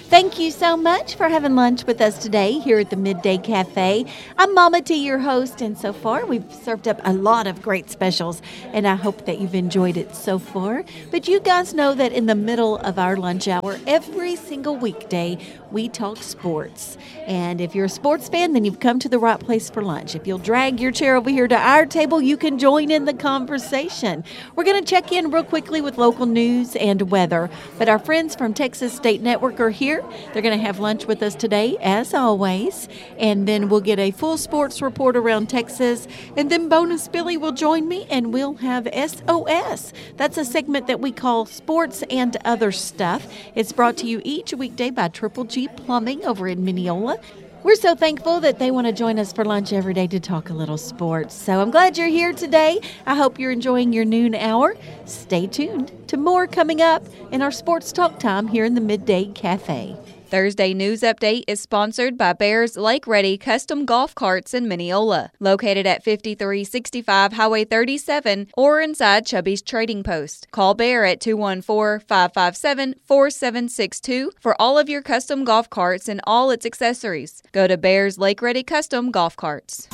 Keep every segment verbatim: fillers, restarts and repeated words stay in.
Thank you so much for having lunch with us today here at the Midday Cafe. I'm Mama T, your host, and so far we've served up a lot of great specials, and I hope that you've enjoyed it so far. But you guys know that in the middle of our lunch hour, every single weekday, we talk sports. And if you're a sports fan, then you've come to the right place for lunch. If you'll drag your chair over here to our table, you can join in the conversation. We're going to check in real quickly with local news and weather, but our friends from Texas State Network are here. They're going to have lunch with us today, as always, and then we'll get a full sports report around Texas, and then Bonus Billy will join me, and we'll have S O S. That's a segment that we call Sports and Other Stuff. It's brought to you each weekday by Triple G Plumbing over in Mineola. We're so thankful that they want to join us for lunch every day to talk a little sports. So I'm glad you're here today. I hope you're enjoying your noon hour. Stay tuned to more coming up in our sports talk time here in the Midday Cafe. Thursday News Update is sponsored by Bears Lake Ready Custom Golf Carts in Mineola, located at fifty-three sixty-five Highway thirty-seven or inside Chubby's Trading Post. Call Bear at two one four, five five seven, four seven six two for all of your custom golf carts and all its accessories. Go to Bears Lake Ready Custom Golf Carts.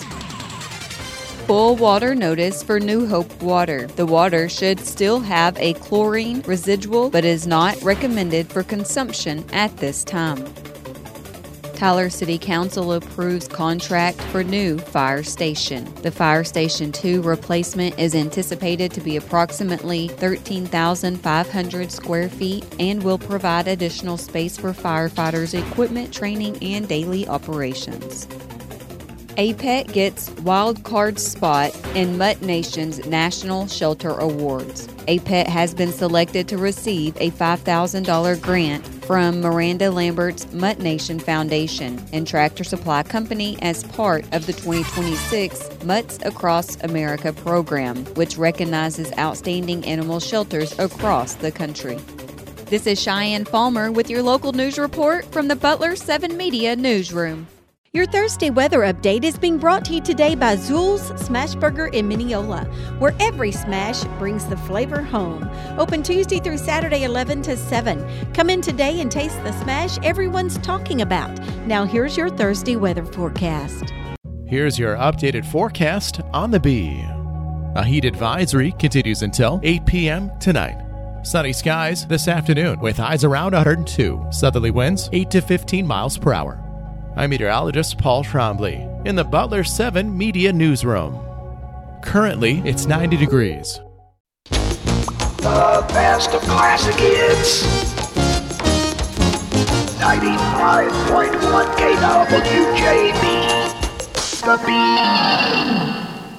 Full water notice for New Hope water. The water should still have a chlorine residual, but is not recommended for consumption at this time. Tyler City Council approves contract for new fire station. The Fire Station two replacement is anticipated to be approximately thirteen thousand five hundred square feet and will provide additional space for firefighters' equipment, training, and daily operations. A P E T gets wild card spot in Mutt Nation's National Shelter Awards. A P E T has been selected to receive a five thousand dollars grant from Miranda Lambert's Mutt Nation Foundation and Tractor Supply Company as part of the twenty twenty-six Mutts Across America program, which recognizes outstanding animal shelters across the country. This is Cheyenne Palmer with your local news report from the Butler seven Media Newsroom. Your Thursday weather update is being brought to you today by Zool's Smash Burger in Mineola, where every smash brings the flavor home. Open Tuesday through Saturday, eleven to seven. Come in today and taste the smash everyone's talking about. Now here's your Thursday weather forecast. Here's your updated forecast on the Bee. A heat advisory continues until eight p.m. tonight. Sunny skies this afternoon with highs around one hundred two. Southerly winds eight to fifteen miles per hour. I'm meteorologist Paul Trombley in the Butler seven Media Newsroom. Currently, it's ninety degrees. The best of classic hits. ninety-five point one K W J B. The Bee.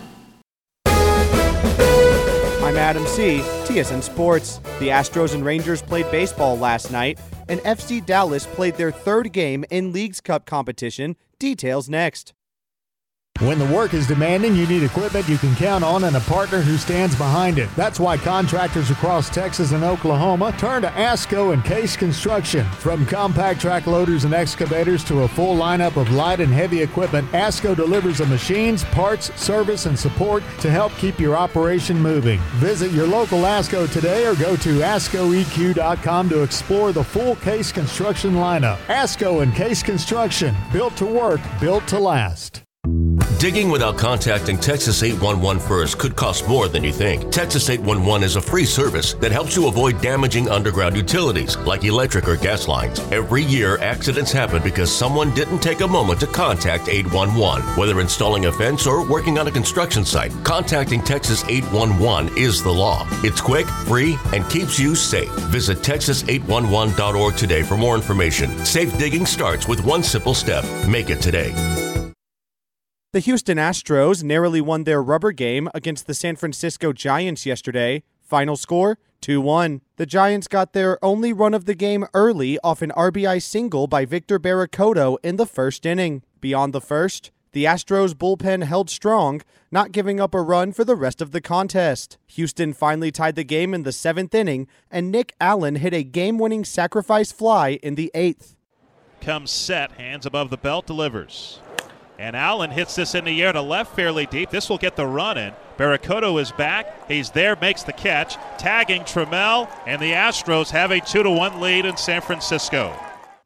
I'm Adam C., T S N Sports. The Astros and Rangers played baseball last night, and F C Dallas played their third game in Leagues Cup competition. Details next. When the work is demanding, you need equipment you can count on and a partner who stands behind it. That's why contractors across Texas and Oklahoma turn to ASCO and Case Construction. From compact track loaders and excavators to a full lineup of light and heavy equipment, ASCO delivers the machines, parts, service, and support to help keep your operation moving. Visit your local ASCO today or go to asco e q dot com to explore the full Case Construction lineup. ASCO and Case Construction, built to work, built to last. Digging without contacting Texas eight one one first could cost more than you think. Texas eight one one is a free service that helps you avoid damaging underground utilities like electric or gas lines. Every year, accidents happen because someone didn't take a moment to contact eight one one. Whether installing a fence or working on a construction site, contacting Texas eight one one is the law. It's quick, free, and keeps you safe. Visit texas eight one one dot org today for more information. Safe digging starts with one simple step. Make it today. The Houston Astros narrowly won their rubber game against the San Francisco Giants yesterday. Final score, two one. The Giants got their only run of the game early off an R B I single by Victor Barracoto in the first inning. Beyond the first, the Astros bullpen held strong, not giving up a run for the rest of the contest. Houston finally tied the game in the seventh inning, and Nick Allen hit a game-winning sacrifice fly in the eighth. Comes set, hands above the belt, delivers. And Allen hits this in the air to left fairly deep. This will get the run in. Barracoto is back. He's there, makes the catch. Tagging Trammell, and the Astros have a two to one lead in San Francisco.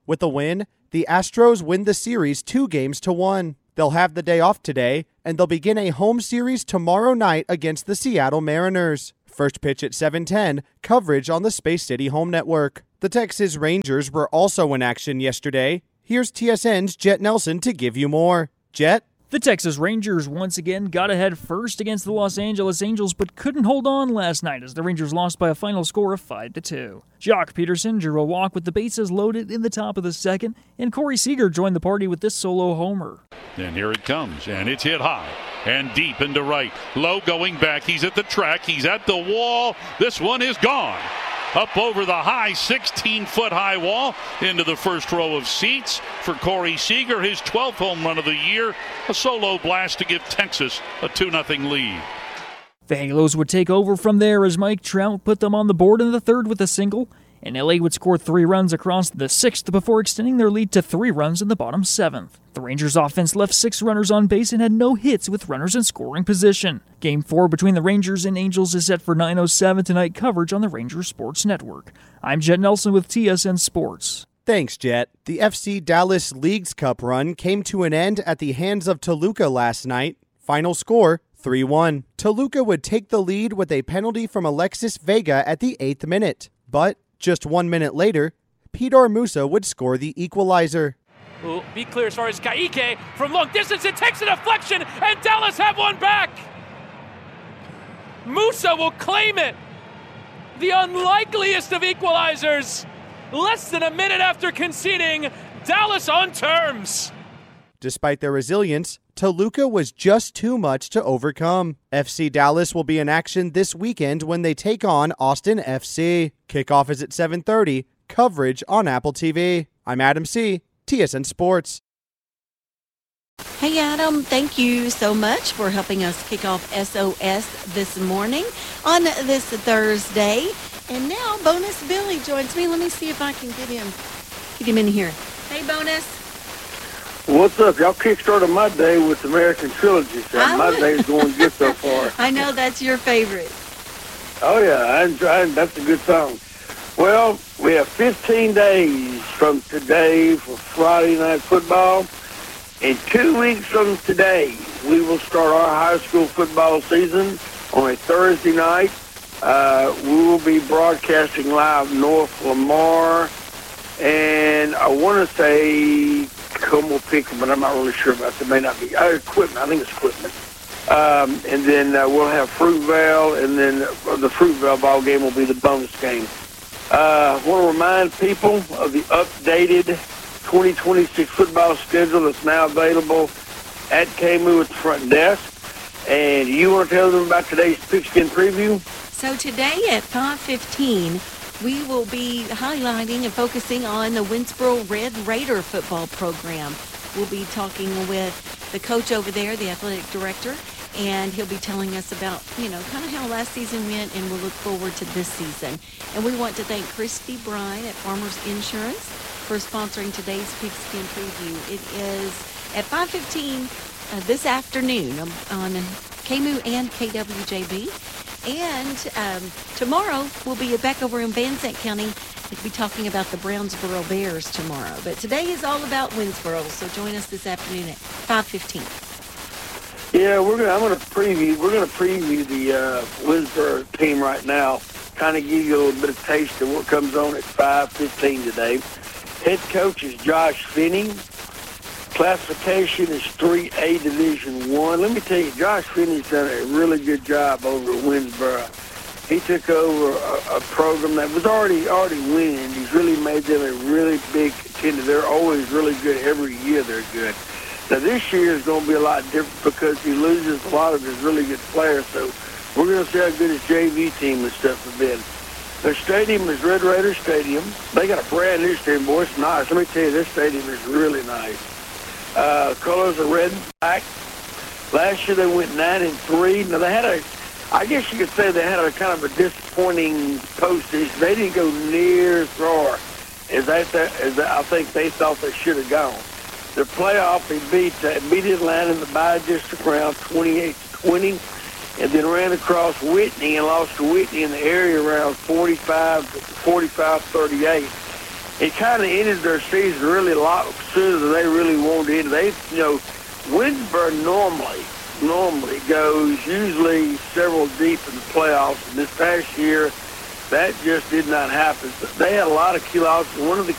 With the win, the Astros win the series two games to one. They'll have the day off today, and they'll begin a home series tomorrow night against the Seattle Mariners. First pitch at seven ten, coverage on the Space City Home Network. The Texas Rangers were also in action yesterday. Here's T S N's Jet Nelson to give you more. Jet? The Texas Rangers once again got ahead first against the Los Angeles Angels, but couldn't hold on last night as the Rangers lost by a final score of five to two. Jock Peterson drew a walk with the bases loaded in the top of the second, and Corey Seager joined the party with this solo homer. And here it comes, and it's hit high and deep into right. Low going back. He's at the track. He's at the wall. This one is gone. Up over the high sixteen-foot high wall into the first row of seats for Corey Seager, his twelfth home run of the year. A solo blast to give Texas a two nothing lead. The Halos would take over from there as Mike Trout put them on the board in the third with a single, and L A would score three runs across the sixth before extending their lead to three runs in the bottom seventh. The Rangers offense left six runners on base and had no hits with runners in scoring position. Game four between the Rangers and Angels is set for nine oh seven tonight, coverage on the Rangers Sports Network. I'm Jet Nelson with T S N Sports. Thanks, Jet. The F C Dallas Leagues Cup run came to an end at the hands of Toluca last night. Final score, three one. Toluca would take the lead with a penalty from Alexis Vega at the eighth minute. But just one minute later, Pilar Musa would score the equalizer. Ooh, be clear as far as Ka'ike from long distance. It takes a deflection, and Dallas have one back. Musa will claim it. The unlikeliest of equalizers. Less than a minute after conceding, Dallas on terms. Despite their resilience, Toluca was just too much to overcome. F C Dallas will be in action this weekend when they take on Austin F C. Kickoff is at seven thirty, coverage on Apple T V. I'm Adam C., T S N Sports. Hey, Adam, thank you so much for helping us kick off S O S this morning on this Thursday. And now Bonus Billy joins me. Let me see if I can get him, get him in here. Hey, Bonus. What's up? Y'all kickstarted my day with American Trilogy, so my day's going good so far. I know that's your favorite. Oh, yeah, I enjoy it. That's a good song. Well, we have fifteen days from today for Friday Night Football. In two weeks from today, we will start our high school football season on a Thursday night. Uh, we will be broadcasting live North Lamar, and I want to say Como Pickle, but I'm not really sure about that. It may not be. Uh, equipment, I think it's equipment. Um, and then uh, we'll have Fruitvale, and then the Fruitvale ball game will be the bonus game. Uh, I want to remind people of the updated twenty twenty-six football schedule that's now available at K M U at the front desk. And you want to tell them about today's pigskin preview? So today at five fifteen, we will be highlighting and focusing on the Winsboro Red Raider football program. We'll be talking with the coach over there, the athletic director, and he'll be telling us about, you know, kind of how last season went, and we'll look forward to this season. And we want to thank Christy Bryan at Farmers Insurance for sponsoring today's pigskin preview. It is at five fifteen uh, this afternoon on K M U and K W J B. And um, tomorrow we'll be back over in Van Zandt County. We'll be talking about the Brownsboro Bears tomorrow. But today is all about Winsboro, so join us this afternoon at five fifteen. Yeah, we're gonna. I'm gonna preview. We're gonna preview the uh, Winsboro team right now. Kind of give you a little bit of taste of what comes on at five fifteen today. Head coach is Josh Finney. Classification is three A Division One. Let me tell you, Josh Finney's done a really good job over at Winsboro. He took over a, a program that was already already winning. He's really made them a really big contender. They're always really good. Every year they're good. Now this year is going to be a lot different because he loses a lot of his really good players. So we're going to see how good his J V team and stuff have been. Their stadium is Red Raider Stadium. They got a brand new stadium, boy. It's nice. Let me tell you, this stadium is really nice. Uh, colors are red and black. Last year they went nine and three. Now they had a, I guess you could say they had a kind of a disappointing postseason. They didn't go near as far as they, as I think they thought they should have gone. Their playoff, they beat uh, beat Atlanta in the bi-district round twenty-eight to twenty, and then ran across Whitney and lost to Whitney in the area round forty-five to forty-five thirty-eight. it kind of ended their season really a lot sooner than they really wanted to. They, you know, Winsburg normally, normally goes usually several deep in the playoffs. And this past year, that just did not happen. They had a lot of key losses. One of the